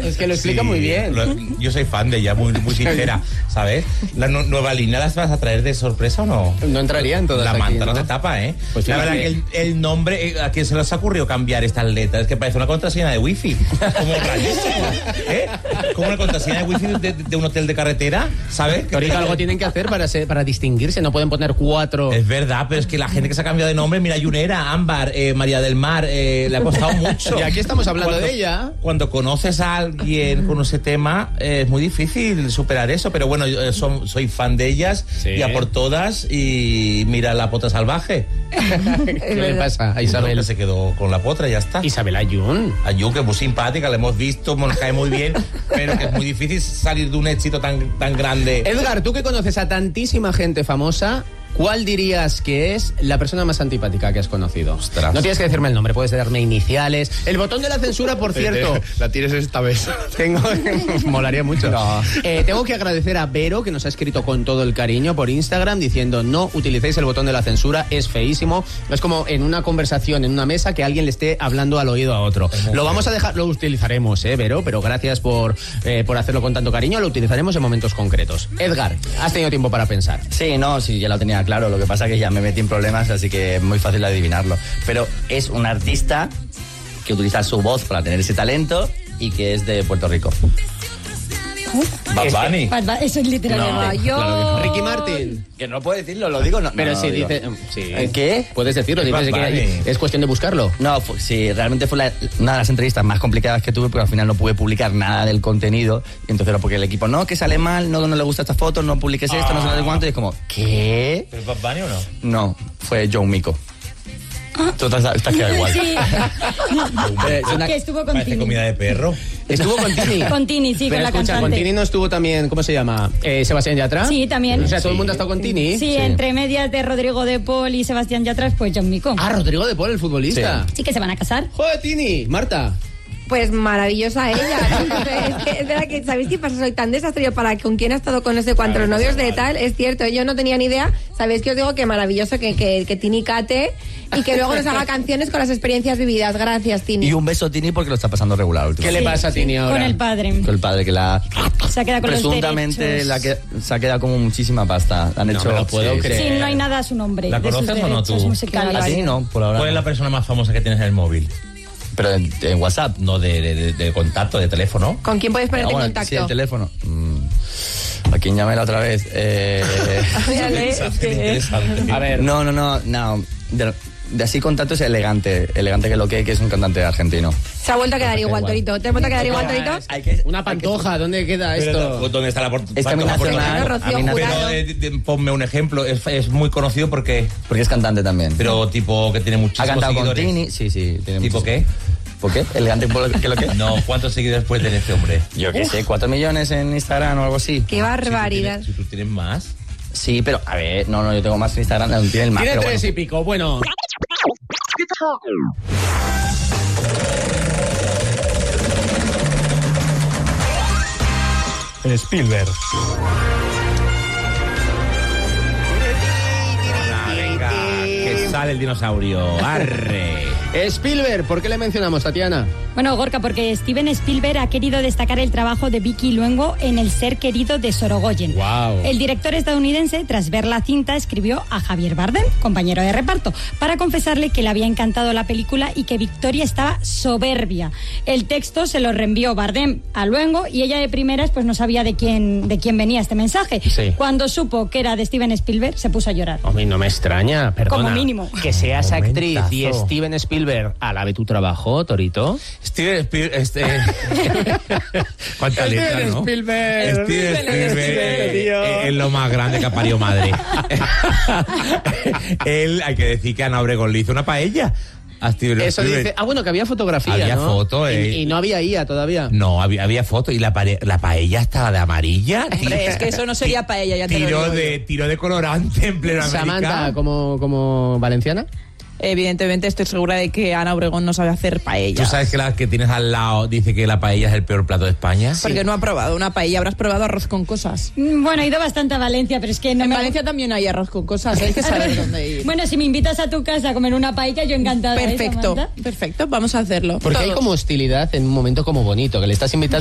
Es que lo explica muy bien. Yo soy fan de ella, muy sincera, ¿sabes? ¿La nueva línea las vas a traer de sorpresa o no? No entraría en todas La aquí, manta ¿no? no te tapa, ¿eh? Pues la verdad que el nombre, ¿a quién se les ha ocurrido cambiar estas letras? Es que parece una contraseña de wifi. Como rarísimo, ¿eh? Como una contraseña de wifi de un hotel de carretera, ¿sabes? Torico, algo tienen que hacer para distinguirse, no pueden poner 4. Es verdad, pero es que la gente que se ha cambiado de nombre, mira, Yunera, Ámbar, María del Mar, le ha costado mucho. Y aquí estamos hablando de ella. Cuando conoces a alguien con ese tema, es muy difícil superar eso, pero bueno, yo soy fan de ellas, y a por todas, y mira la potra salvaje. ¿Qué le pasa a Isabel? Que se quedó con la potra, ya está. Isabel Ayun. Ayun, que es muy simpática, la hemos visto, nos cae muy bien, pero que es muy difícil salir de un éxito tan grande. Edgar, tú que conoces a tantísima gente famosa, ¿cuál dirías que es la persona más antipática que has conocido? Ostras. No tienes que decirme el nombre, puedes darme iniciales. El botón de la censura, por cierto. La tienes esta vez. Molaría mucho. No. Tengo que agradecer a Vero, que nos ha escrito con todo el cariño por Instagram, diciendo no utilicéis el botón de la censura, es feísimo. Es como en una conversación, en una mesa, que alguien le esté hablando al oído a otro. Lo vamos a dejar, lo utilizaremos, Vero, pero gracias por hacerlo con tanto cariño, lo utilizaremos en momentos concretos. Edgar, ¿has tenido tiempo para pensar? Sí, no, sí, ya lo tenía claro. Lo que pasa es que ya me metí en problemas, así que es muy fácil adivinarlo. Pero es un artista que utiliza su voz para tener ese talento y que es de Puerto Rico. Bad Bunny. Eso es literal. No, Claro que Ricky Martin. Que no puedo decirlo, lo digo. No, Pero no, si lo digo. dice... Sí. ¿Qué? Puedes decirlo, Es dices Bad que Bunny. es cuestión de buscarlo. No, sí, realmente fue una de las entrevistas más complicadas que tuve, porque al final no pude publicar nada del contenido. Y entonces era porque el equipo, no, que sale mal, no le gusta esta foto, no publiques esto, no sé de cuánto. Y es como, ¿qué? ¿Pero es Bad Bunny o no? No, fue Joe Mico. Tú te has quedado igual. Sí. Es una- Que estuvo con Parece Tini. comida de perro. Estuvo con Tini. Con Tini, sí, Pero con la escucha, cantante. con Tini no estuvo también, ¿cómo se llama? ¿Sebastián Yatra? Sí, también. O sea, todo el mundo ha estado con Tini. Sí, entre medias de Rodrigo de Paul y Sebastián Yatra, pues John Mico. Ah, Rodrigo de Paul, el futbolista. Sí, que se van a casar. Joder, Tini. Marta. Pues maravillosa ella. Es verdad que, ¿sabéis qué pasa? Soy tan desastre para con quién ha estado con no sé cuántos novios de tal. Es cierto, yo no tenía ni idea. Sabéis que os digo que maravilloso que Tini cate y que luego nos haga canciones con las experiencias vividas. Gracias, Tini. Y un beso a Tini porque lo está pasando regular ¿Qué últimamente. le pasa a Tini ahora? Con el padre. Con el padre que Se ha quedado con los presuntamente derechos. se ha quedado como muchísima pasta. Han No hecho, me lo puedo sí, creer. Sí, no hay nada a su nombre. ¿La de sus conoces o no derechos tú? musicales. Así no, por ahora. ¿Cuál es no. la persona más famosa que tienes en el móvil? Pero en WhatsApp. No, de contacto, de teléfono. ¿Con quién puedes ponerte en Sí, contacto? el teléfono. ¿A quién llamé la otra vez? Mírale, es que- Interesante. A ver, No. De así contacto es elegante que es un cantante argentino. Se ha vuelto a quedar igual, Torito. ¿Te has vuelto a quedar igual, Torito? una pantoja, ¿dónde queda Pero, esto? ¿dónde está la Es que a mí nacional, Rocío a mí nacional- Jurado. Pero ponme un ejemplo. Es muy conocido porque... porque es cantante también. Pero tipo que tiene ha muchísimos cantado con seguidores. Tini, sí, tiene ¿Tipo muchísimos. qué? ¿Por qué? ¿Elegante que lo que? No, ¿cuántos seguidores puede tener este hombre? Yo qué sé, 4 millones en Instagram o algo así. Qué barbaridad. Si tú tienes más... Sí, pero a ver, no, yo tengo más en Instagram, no tiene el más. Tiene Pero 3 bueno. y pico, bueno. Spielberg. Venga, que sale el dinosaurio. ¡Arre! Spielberg, ¿por qué le mencionamos, Tatiana? Bueno, Gorka, porque Steven Spielberg ha querido destacar el trabajo de Vicky Luengo en El ser querido de Sorogoyen. Wow. El director estadounidense, tras ver la cinta, escribió a Javier Bardem, compañero de reparto, para confesarle que le había encantado la película y que Victoria estaba soberbia. El texto se lo reenvió Bardem a Luengo y ella de primeras pues no sabía de quién venía este mensaje. Sí. Cuando supo que era de Steven Spielberg, se puso a llorar. Hombre, no me extraña, perdona. Como mínimo. Que seas actriz y Momentazo. Steven Spielberg alabe tu trabajo, Torito. Steven Spielberg... ¿Cuánta letra, no? Spielberg. Steven Spielberg es lo más grande que ha parido madre. Él, hay que decir que Ana Obregón le hizo una paella a Steven Eso Spielberg. dice... Ah, bueno, que había fotografía, Había ¿no? foto, Y no había IA todavía. No, había foto y la paella estaba de amarilla. Hombre, es que eso no sería paella, ya te lo digo yo. Tiro de colorante en pleno Samantha, América. como valenciana. Evidentemente estoy segura de que Ana Obregón no sabe hacer paella. ¿Tú sabes que la que tienes al lado dice que la paella es el peor plato de España? Porque no ha probado una paella, habrás probado arroz con cosas. Bueno, he ido bastante a Valencia, pero es que no En me... Valencia también hay arroz con cosas, hay que saber dónde ir. Bueno, si me invitas a tu casa a comer una paella, yo encantada. Perfecto, Samantha. perfecto, vamos a hacerlo. Porque hay Todos. como hostilidad en un momento como bonito, que le estás invitando